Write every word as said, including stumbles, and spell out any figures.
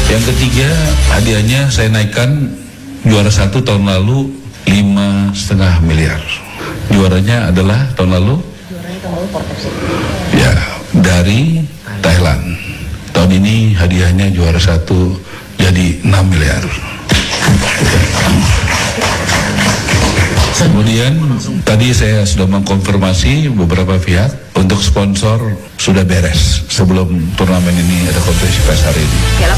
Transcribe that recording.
Yang ketiga, hadiahnya saya naikkan juara satu tahun lalu lima setengah miliar. Juaranya adalah tahun lalu? Juaranya tahun lalu Portexi. Ya, dari Thailand. Tahun ini hadiahnya juara satu jadi enam miliar. Kemudian tadi saya sudah mengkonfirmasi beberapa pihak untuk sponsor sudah beres sebelum turnamen ini ada kompetisi pes hari ini.